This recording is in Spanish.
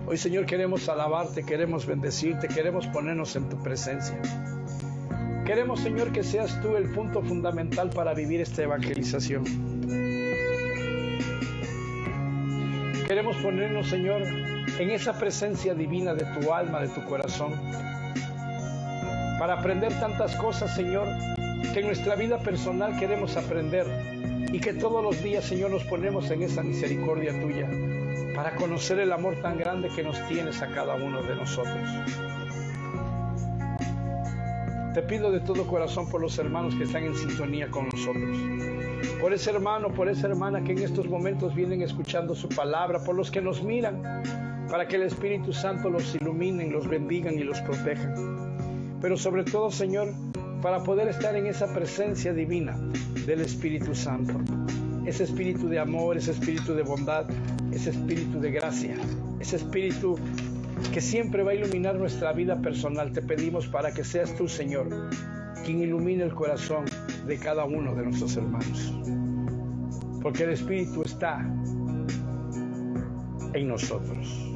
Hoy, Señor, queremos alabarte, queremos bendecirte, queremos ponernos en tu presencia. Queremos, Señor, que seas tú el punto fundamental para vivir esta evangelización. Queremos ponernos, Señor, en esa presencia divina de tu alma, de tu corazón, para aprender tantas cosas, Señor, que en nuestra vida personal queremos aprender, y que todos los días, Señor, nos ponemos en esa misericordia tuya, para conocer el amor tan grande que nos tienes a cada uno de nosotros. Te pido de todo corazón por los hermanos que están en sintonía con nosotros, por ese hermano, por esa hermana que en estos momentos vienen escuchando su palabra, por los que nos miran, para que el Espíritu Santo los ilumine, los bendiga y los proteja. Pero sobre todo, Señor, para poder estar en esa presencia divina del Espíritu Santo, ese espíritu de amor, ese espíritu de bondad, ese espíritu de gracia, ese espíritu que siempre va a iluminar nuestra vida personal. Te pedimos para que seas tú, Señor, quien ilumine el corazón de cada uno de nuestros hermanos, porque el Espíritu está en nosotros.